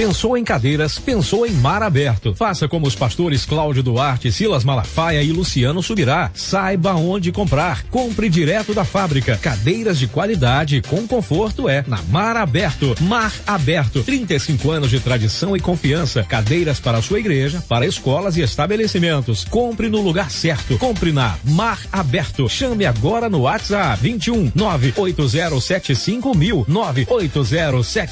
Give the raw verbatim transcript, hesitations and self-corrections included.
Pensou em cadeiras, pensou em Mar Aberto. Faça como os pastores Cláudio Duarte, Silas Malafaia e Luciano Subirá. Saiba onde comprar. Compre direto da fábrica. Cadeiras de qualidade com conforto é na Mar Aberto. Mar Aberto, trinta e cinco anos de tradição e confiança. Cadeiras para a sua igreja, para escolas e estabelecimentos. Compre no lugar certo. Compre na Mar Aberto. Chame agora no WhatsApp vinte e um nove oito zero sete cinco mil nove oito zero sete